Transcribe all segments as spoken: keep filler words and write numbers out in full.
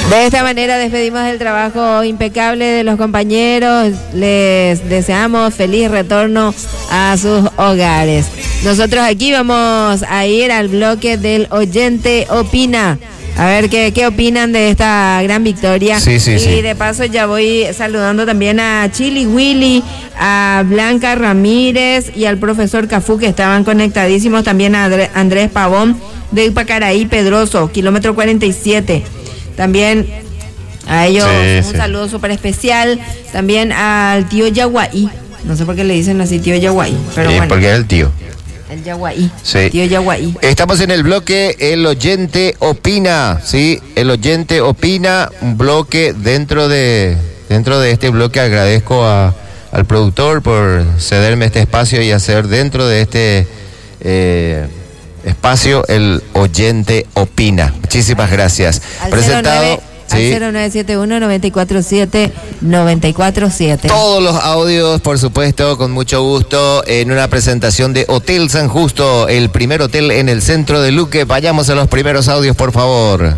De esta manera despedimos el trabajo impecable de los compañeros. Les deseamos feliz retorno a sus hogares. Nosotros aquí vamos a ir al bloque del oyente opina. A ver qué, qué opinan de esta gran victoria. Sí, sí, y sí. de paso ya voy saludando también a Chili Willy, a Blanca Ramírez y al profesor Cafú, que estaban conectadísimos. También a Andrés Pavón de Pacaraí Pedroso, kilómetro cuarenta y siete. También a ellos Sí, un sí. saludo súper especial. También al tío Yaguaí. No sé por qué le dicen así, tío Yaguaí. Pero Eh, bueno, porque es el tío. el Yaguaí. Sí. Tío Yaguaí. Estamos en el bloque El Oyente Opina, ¿sí? El Oyente Opina, un bloque dentro de dentro de este bloque. Agradezco a, al productor por cederme este espacio y hacer dentro de este eh, espacio El Oyente Opina. Muchísimas gracias. Al Presentado... cero nueve, Sí. al cero nueve siete uno, nueve cuatro siete, nueve cuatro siete. Todos los audios, por supuesto, con mucho gusto, en una presentación de Hotel San Justo, el primer hotel en el centro de Luque. Vayamos a los primeros audios, por favor.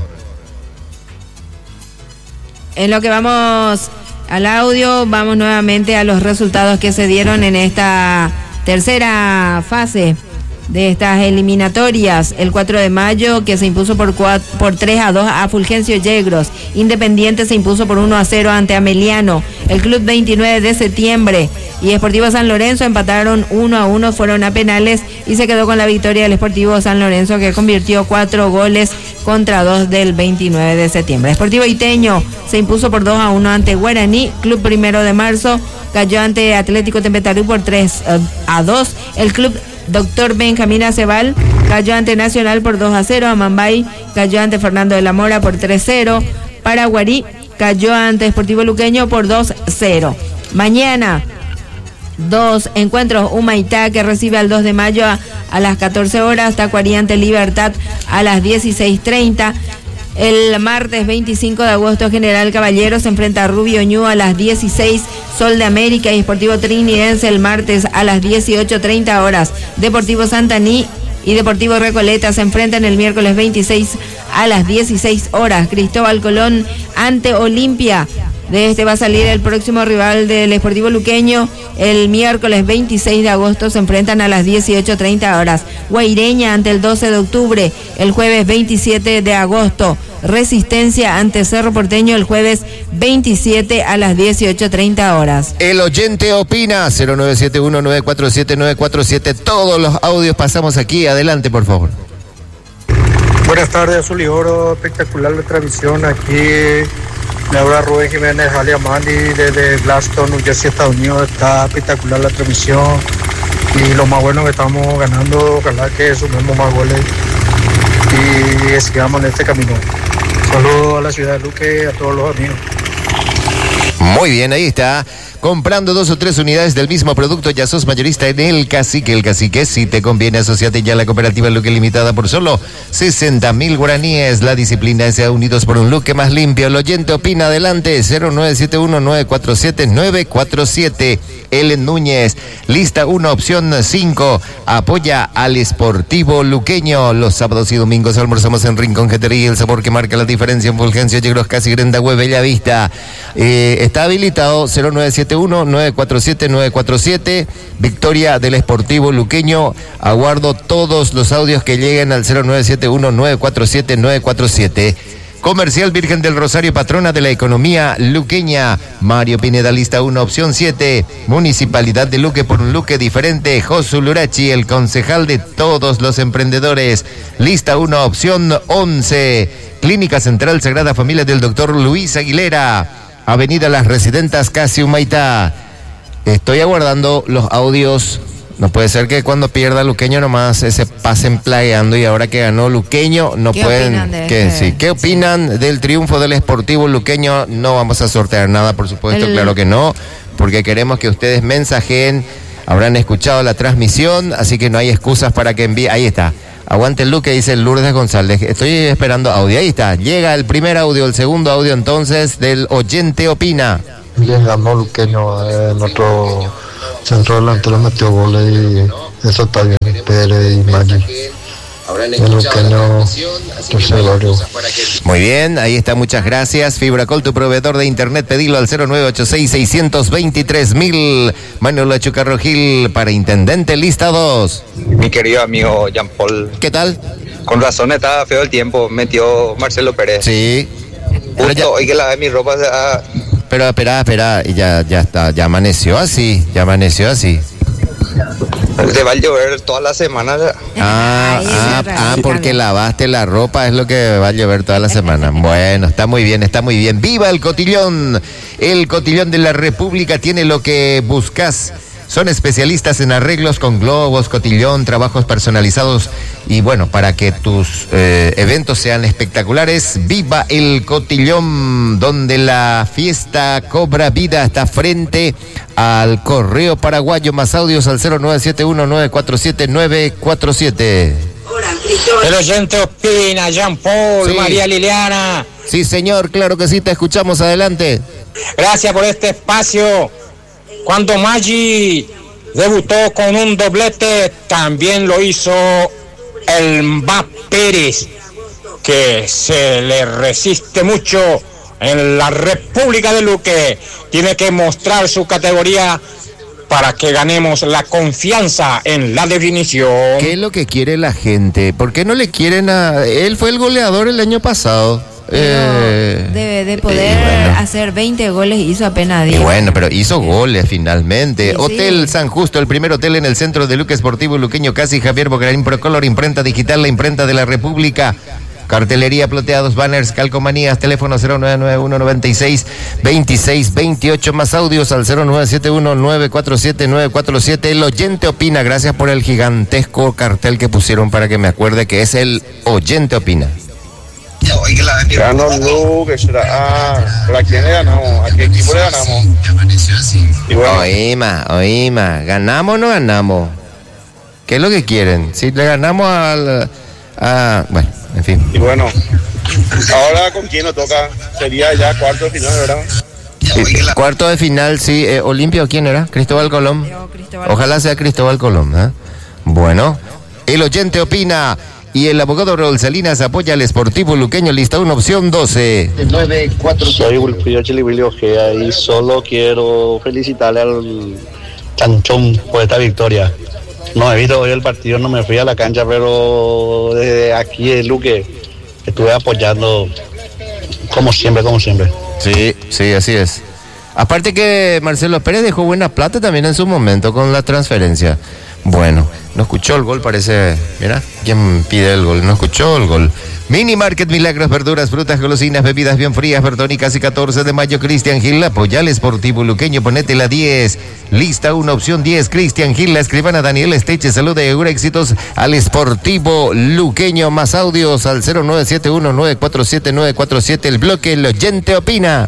En lo que vamos al audio, vamos nuevamente a los resultados que se dieron en esta tercera fase de estas eliminatorias. El cuatro de mayo, que se impuso por, cuatro, por tres a dos a Fulgencio Yegros. Independiente se impuso por uno a cero ante Ameliano. El Club veintinueve de septiembre y Sportivo San Lorenzo empataron uno a uno, fueron a penales y se quedó con la victoria del Sportivo San Lorenzo, que convirtió cuatro goles contra dos del veintinueve de septiembre. Sportivo Iteño se impuso por dos a uno ante Guaraní. Club primero de marzo cayó ante Atlético Tempetarú por tres a dos. El Club Doctor Benjamín Acebal cayó ante Nacional por dos a cero. Amambay cayó ante Fernando de la Mora por tres a cero. Paraguarí cayó ante Sportivo Luqueño por dos a cero. Mañana, dos encuentros. Humaitá, que recibe al dos de mayo a, a las catorce horas. Tacuarí ante Libertad a las dieciséis treinta. El martes veinticinco de agosto, General Caballero se enfrenta a Rubio Ñu a las dieciséis, Sol de América y Sportivo Trinidense el martes a las dieciocho treinta horas. Deportivo Santaní y Deportivo Recoleta se enfrentan el miércoles veintiséis a las dieciséis horas. Cristóbal Colón ante Olimpia. De este va a salir el próximo rival del Sportivo Luqueño. El miércoles veintiséis de agosto se enfrentan a las dieciocho treinta horas. Guaireña ante el doce de octubre. El jueves veintisiete de agosto. Resistencia ante Cerro Porteño el jueves veintisiete a las dieciocho treinta horas. El Oyente Opina, cero nueve siete uno, nueve cuatro siete, nueve cuatro siete. Todos los audios pasamos aquí. Adelante, por favor. Buenas tardes, Azul y Oro. Espectacular la transmisión aquí. Me habla Rubén Jiménez Aliamani desde Glaston, New Jersey, Estados Unidos. Está espectacular la transmisión y lo más bueno que estamos ganando, ojalá que sumemos más goles y sigamos en este camino. Saludos a la ciudad de Luque, a todos los amigos. Muy bien, ahí está. Comprando dos o tres unidades del mismo producto, ya sos mayorista en El Cacique. El Cacique, si te conviene, asociate ya a la cooperativa Luque Limitada por solo sesenta mil guaraníes. La disciplina es unidos por un Luque más limpio. El Oyente Opina, adelante, cero nueve siete uno, nueve cuatro siete, nueve cuatro siete. Ellen Núñez, lista uno, opción cinco. Apoya al Sportivo Luqueño. Los sábados y domingos almorzamos en Rincón Jetería, el sabor que marca la diferencia en Fulgencio, Yegros, Casi, Grendahue, Bella Vista. Eh, está habilitado cero nueve siete uno, nueve cuatro siete, nueve cuatro siete. Victoria del Sportivo Luqueño. Aguardo todos los audios que lleguen al cero nueve siete uno, nueve cuatro siete, nueve cuatro siete. Comercial Virgen del Rosario, patrona de la economía luqueña. Mario Pineda, lista uno, opción siete. Municipalidad de Luque, por un Luque diferente. Josu Lurachi, el concejal de todos los emprendedores. Lista uno, opción once. Clínica Central Sagrada Familia del doctor Luis Aguilera. Avenida Las Residentas, Casi Humaitá. Estoy aguardando los audios. No puede ser que cuando pierda Luqueño nomás se pasen plagueando, y ahora que ganó Luqueño no ¿Qué pueden... opinan de ¿Qué, este? sí, ¿Qué opinan sí. del triunfo del Sportivo Luqueño? No vamos a sortear nada, por supuesto, El... claro que no, porque queremos que ustedes mensajeen. Habrán escuchado la transmisión, así que no hay excusas para que envíe. Ahí está. Aguante el Luque, dice Lourdes González. Estoy esperando audio. Ahí está. Llega el primer audio, el segundo audio entonces del Oyente Opina. Bien ganó Luqueño, eh, nuestro centro delantero metió goles y eso está bien. Pérez y Maggi. el Luqueño, tercer barrio. Muy bien, ahí está, muchas gracias. Fibracol, tu proveedor de internet, pedilo al cero nueve ocho seis, seis dos tres mil. Manuel Achucarro Gil para intendente, lista dos. Mi querido amigo Jean Paul. ¿Qué tal? Con razón estaba feo el tiempo, metió Marcelo Pérez. Sí. Justo ya... hoy que lavé mi ropa. A... Pero espera, espera, y ya, ya está, ya amaneció así, ya amaneció así. Te va a llover toda la semana. Ah, ah, ah, porque lavaste la ropa, es lo que va a llover toda la semana. Bueno, está muy bien, está muy bien. ¡Viva el cotillón! El cotillón de la República tiene lo que buscas. Son especialistas en arreglos con globos, cotillón, trabajos personalizados y bueno, para que tus eh, eventos sean espectaculares, viva el cotillón, donde la fiesta cobra vida. Está frente al Correo Paraguayo. Más audios al cero nueve siete uno, nueve cuatro siete, nueve cuatro siete. El oyente opina, Jean Paul, Sí. María Liliana. Sí, señor, claro que sí, te escuchamos, adelante. Gracias por este espacio. Cuando Maggi debutó con un doblete, también lo hizo el Mba Pérez, que se le resiste mucho en la República de Luque. Tiene que mostrar su categoría para que ganemos la confianza en la definición. ¿Qué es lo que quiere la gente? ¿Por qué no le quieren a...? Él fue el goleador el año pasado. Eh, debe de poder y bueno. hacer veinte goles, hizo apenas Y diez. bueno, pero hizo goles finalmente. Sí, Hotel sí. San Justo, el primer hotel en el centro de Luque Esportivo Luqueño, casi Javier Bocarín Procolor, imprenta digital, la imprenta de la República. Cartelería, ploteados, banners, calcomanías, teléfono cero nueve nueve uno, noventa y seis, veintiséis veintiocho, más audios al cero nueve siete uno, nueve cuatro siete, nueve cuatro siete. El oyente opina, gracias por el gigantesco cartel que pusieron para que me acuerde que es el oyente opina. Ganó Luque, ah, ¿para quién le ganamos? ¿A qué equipo le ganamos? Y bueno, Oíma, oíma, ¿ganamos o no ganamos? ¿Qué es lo que quieren? Si le ganamos al... A, bueno, en fin. y bueno, ahora con quién nos toca, sería ya cuarto de final, ¿verdad? Y- Cuarto de final, sí. Eh, ¿Olimpia o quién era? Cristóbal Colón. Cristóbal. Ojalá sea Cristóbal Colón. ¿eh? Bueno, el oyente opina y el abogado Raúl Salinas apoya al Sportivo Luqueño. Lista una, opción doce. Soy Wilfrido Chilibilio Ojea y solo quiero felicitarle al Chanchón por esta victoria. No he visto hoy el partido, no me fui a la cancha, pero desde aquí en Luque estuve apoyando como siempre, como siempre. Sí, sí, así es. Aparte que Marcelo Pérez dejó buena plata también en su momento con la transferencia. Bueno, no escuchó el gol, parece. Mira, ¿quién pide el gol? No escuchó el gol. Mini Market, milagros, verduras, frutas, golosinas, bebidas bien frías, Bertoni, casi catorce de mayo, Cristian Gil, apoya al Sportivo Luqueño, ponete la diez. Lista una, opción diez, Cristian Gil, la escribana Daniel Esteche, salud de Eura, éxitos al Sportivo Luqueño. Más audios al cero nueve siete uno, nueve cuatro siete, nueve cuatro siete, el bloque, el oyente opina.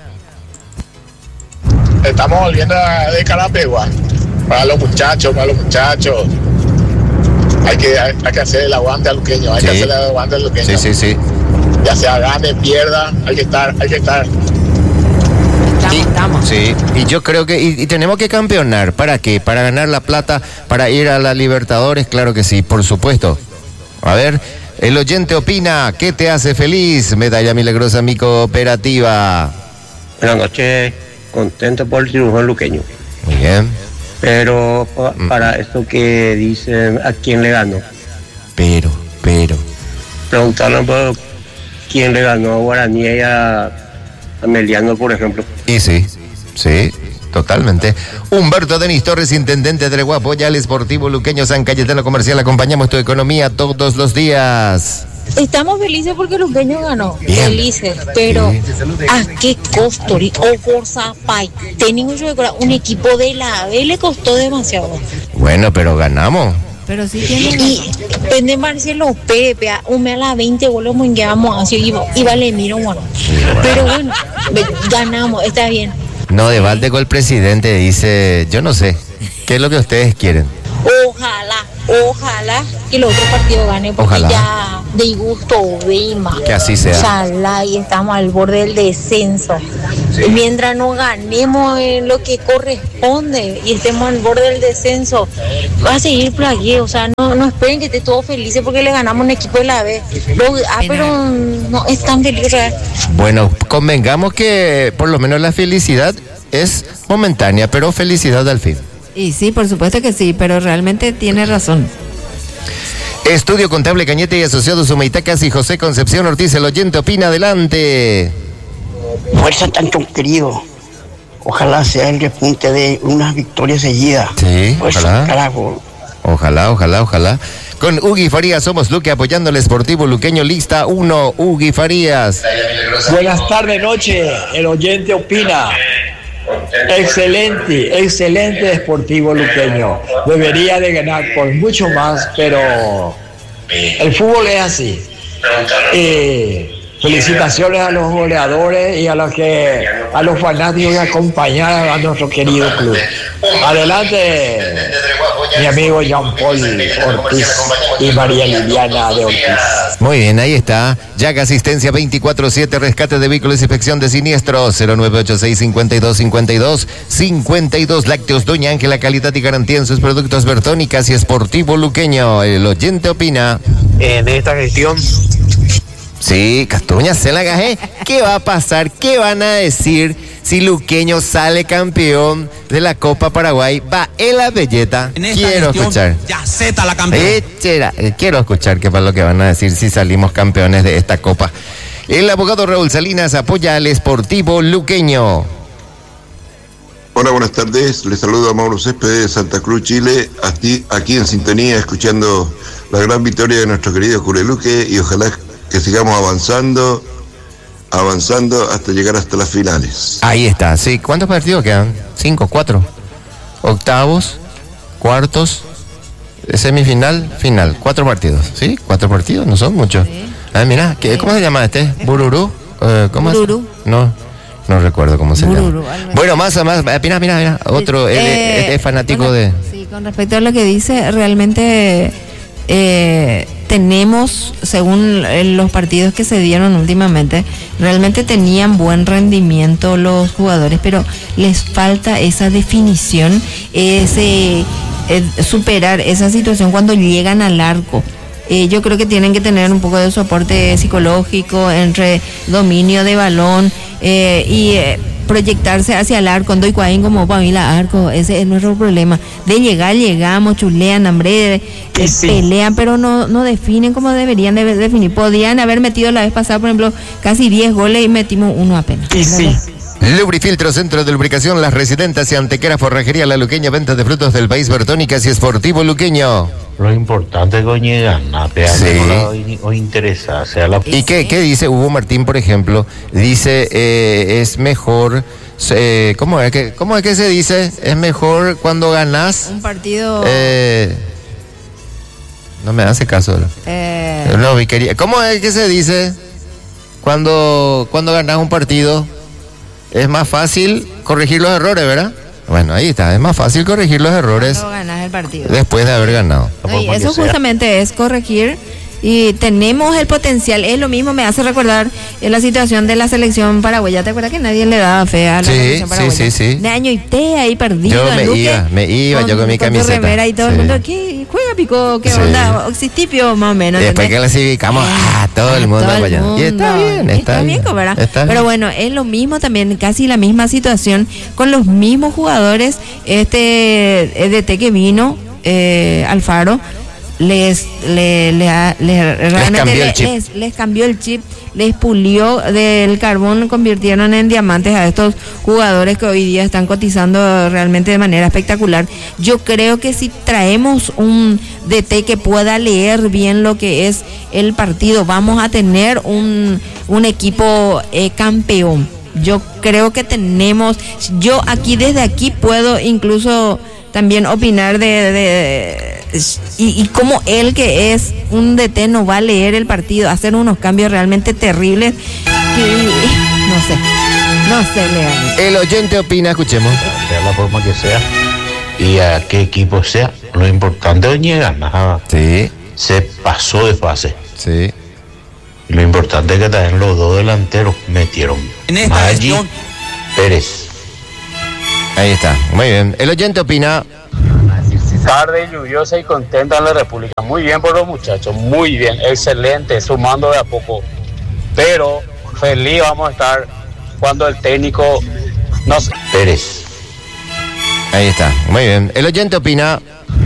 Estamos volviendo de Carapegua. Para los muchachos, para los muchachos. Hay que, hay, hay que hacer el aguante al luqueño, hay Sí. que hacer el aguante al luqueño. Sí, sí, sí. Ya sea gane, pierda, hay que estar, hay que estar. Estamos, Y- estamos. Sí, y yo creo que, y, y tenemos que campeonar. ¿Para qué? ¿Para ganar la plata? ¿Para ir a la Libertadores? Claro que sí, por supuesto. A ver, el oyente opina, ¿qué te hace feliz? Medalla milagrosa mi cooperativa. Buenas noches, contento por el triunfo luqueño. Muy bien, Pero pa- para esto que dicen a quién le ganó, pero, pero. preguntaron por quién le ganó a Guaraní y a, a Meliano, por ejemplo. Y sí, sí, totalmente. Humberto Denis Torres, intendente de Legua, apoya al Sportivo Luqueño San Cayetano Comercial. Acompañamos tu economía todos los días. Estamos felices porque Luqueño ganó, Bien. felices, pero Sí. ¿a qué costo? O por Zapay, tenemos un equipo de la A B le costó demasiado. Bueno, pero ganamos. Pero sí tiene. Y pende Marcelo Pepe, un a la veinte goles mongueamos así y vale miro bueno. Pero bueno, ve- ganamos, está bien. No, de balde con el presidente dice, yo no sé, ¿qué es lo que ustedes quieren? Ojalá, ojalá que el otro partido gane, porque Ojalá. ya de gusto Weima. Que así sea. Ojalá, y estamos al borde del descenso. Y mientras no ganemos en lo que corresponde y estemos al borde del descenso, va a seguir por aquí. O sea, no, no esperen que esté todo felices porque le ganamos un equipo de la B. Lo- ah, pero no es tan feliz. O sea, Bueno, convengamos que por lo menos la felicidad es momentánea, pero felicidad al fin. Y sí, por supuesto que sí, pero realmente tiene razón. Estudio Contable Cañete y Asociados Humaitacas y José Concepción Ortiz, el oyente opina, adelante. Fuerza Tanchón querido. Ojalá sea el repunte de unas victorias seguidas. Sí, Fuerza, ojalá. carajo. Ojalá, ojalá, ojalá. Con Ugui Farías somos Luque apoyando al Sportivo Luqueño, lista uno, Ugui Farías. Buenas tardes, noche. El oyente opina. Excelente, excelente Deportivo Luqueño. Debería de ganar por mucho más, pero el fútbol es así. Eh, felicitaciones a los goleadores y a los que a los fanáticos que acompañaron a nuestro querido club. Adelante, mi amigo Jean Paul Ortiz y María Liliana de Ortiz. Muy bien, ahí está. Jack Asistencia veinticuatro siete, rescate de vehículos, inspección de siniestros, cero nueve ocho seis, cinco dos, cinco dos, cinco dos. Lácteos Doña Ángela, calidad y garantía en sus productos Bertónicas y Sportivo Luqueño. El oyente opina. En esta gestión, Sí, Castuña se la gajé. ¿Qué va a pasar? ¿Qué van a decir si Luqueño sale campeón de la Copa Paraguay? Va en la belleta. Quiero escuchar. Ya zeta la campeona. Echera, eh, quiero escuchar qué es lo que van a decir si salimos campeones de esta Copa. El abogado Raúl Salinas apoya al Sportivo Luqueño. Hola, buenas tardes. Les saludo a Mauro Céspedes de Santa Cruz, Chile. Aquí, aquí en sintonía, escuchando la gran victoria de nuestro querido Cureluque y ojalá que sigamos avanzando, avanzando hasta llegar hasta las finales. Ahí está, sí. ¿Cuántos partidos quedan? Cinco, cuatro. Octavos, cuartos, semifinal, final. Cuatro partidos, ¿sí? Cuatro partidos, no son muchos. Sí. Ah, mira, ¿qué, ¿cómo se llama este? ¿Bururú? Eh, ¿Cómo Bururú. es? No, no recuerdo cómo se Bururú, llama. Bueno, más, más, mira, mira, mira. Otro, él Eh, es, es fanático con, de... Sí, con respecto a lo que dice, realmente eh, tenemos, según los partidos que se dieron últimamente, realmente tenían buen rendimiento los jugadores, pero les falta esa definición, ese eh, superar esa situación cuando llegan al arco. Eh, yo creo que tienen que tener un poco de soporte psicológico entre dominio de balón eh, y eh, proyectarse hacia el arco. Doy cuaín como para mí la arco, ese es nuestro problema. De llegar, llegamos, chulean, hambre, eh, sí. pelean, pero no, no definen como deberían de definir. Podrían haber metido la vez pasada, por ejemplo, casi diez goles y metimos uno apenas. Sí, sí. Lubrifiltro, centro de lubricación, Las Residentes y Antequera, Forrajería La Luqueña, venta de frutos del país, Bertónicas y Sportivo Luqueño. Lo importante es que gana, sí. O interesa, sea la... ¿Y qué, qué dice Hugo Martín, por ejemplo? Dice, eh, es mejor, eh, ¿cómo es que, cómo es que se dice? Es mejor cuando ganás... Un partido... Eh, no me hace caso. Eh... No, ¿cómo es que se dice? Cuando, cuando ganás un partido... Es más fácil corregir los errores, ¿verdad? Bueno, ahí está, es más fácil corregir los errores cuando ganas el partido. Después de haber ganado. No, y eso justamente es corregir y tenemos el potencial. Es lo mismo, me hace recordar en la situación de la selección paraguaya. ¿Te acuerdas que nadie le daba fe a la sí, selección paraguaya? Sí, sí, sí. De año y té ahí perdido. Yo me Luque, iba, me iba, con, yo con mi con camiseta. Remera y todo sí. el mundo, ¿qué? ¿Juega Pico? ¿Qué sí. onda? Oxistipio más o menos. Después que clasificamos, ah, todo el mundo para allá. Y está bien, está, está bien, bien, ¿verdad? Está Pero bien. bueno, es lo mismo también, casi la misma situación con los mismos jugadores. Este E D T que vino, eh, Alfaro, les, le, le, le, realmente les, cambió le, el chip. Les, les cambió el chip, les pulió del carbón, convirtieron en diamantes a estos jugadores que hoy día están cotizando realmente de manera espectacular. Yo creo que si traemos un D T que pueda leer bien lo que es el partido, vamos a tener un, un equipo eh, campeón. Yo creo que tenemos, yo aquí desde aquí puedo incluso también opinar de, de, de y, y cómo él, que es un D T, no va a leer el partido, hacer unos cambios realmente terribles que no sé, no sé leer. El oyente opina, escuchemos. Sea la forma que sea y a qué equipo sea, lo importante es que ganar. Sí. se pasó de fase. Sí. Lo importante es que también los dos delanteros metieron. En esta Maggi, gestión, Pérez. Ahí está, muy bien. El oyente opina. Tarde lluviosa y contenta en la República. Muy bien por los muchachos, muy bien, excelente, sumando de a poco. Pero feliz vamos a estar cuando el técnico nos... Pérez. Ahí está, muy bien. El oyente opina.